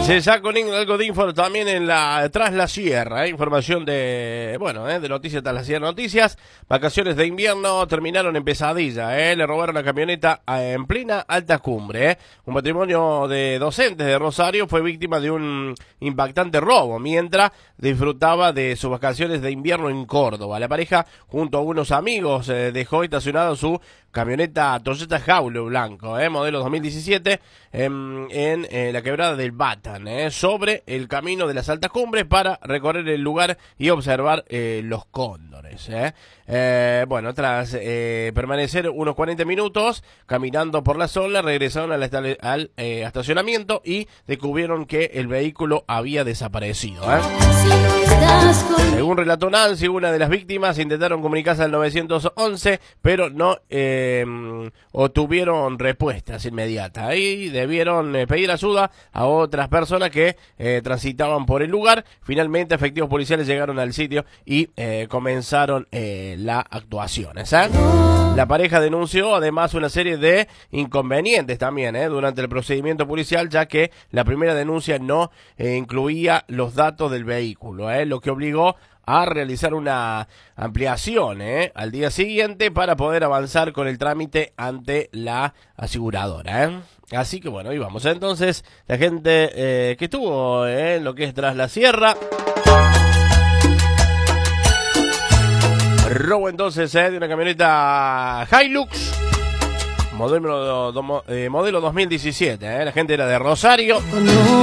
Se saca algo de info también en Tras la Sierra, información de, de Noticias Tras la Sierra Noticias. Vacaciones de invierno terminaron en pesadilla, le robaron la camioneta en plena alta cumbre. Un matrimonio de docentes de Rosario fue víctima de un impactante robo mientras disfrutaba de sus vacaciones de invierno en Córdoba. La pareja, junto a unos amigos, dejó estacionado su camioneta Toyota Jaulo blanco, modelo 2017, en la quebrada del Batán, sobre el camino de las altas cumbres para recorrer el lugar y observar los cóndores. Tras permanecer unos 40 minutos caminando por la zona, regresaron al estacionamiento y descubrieron que el vehículo había desaparecido. Según relató Nancy, una de las víctimas, intentaron comunicarse al 911, pero no obtuvieron respuestas inmediatas y debieron pedir ayuda a otras personas que transitaban por el lugar. Finalmente, efectivos policiales llegaron al sitio y comenzaron las actuaciones. La pareja denunció además una serie de inconvenientes también durante el procedimiento policial, ya que la primera denuncia no incluía los datos del vehículo, lo que obligó a realizar una ampliación al día siguiente para poder avanzar con el trámite ante la aseguradora. Así que bueno, ahí vamos. Entonces, la gente que estuvo en lo que es Tras la Sierra. Robo entonces de una camioneta Hilux modelo 2017. La gente era de Rosario.